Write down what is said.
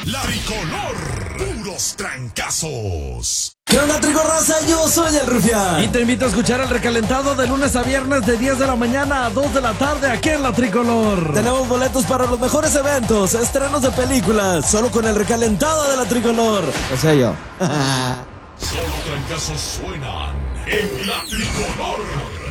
La Tricolor, puros trancazos. ¿Qué onda, Tricorraza? Yo soy el Rufián. Y te invito a escuchar el recalentado de lunes a viernes de 10 de la mañana a 2 de la tarde aquí en La Tricolor. Tenemos boletos para los mejores eventos, estrenos de películas, solo con el recalentado de La Tricolor. O sea, yo. Solo trancazos suenan en La Tricolor.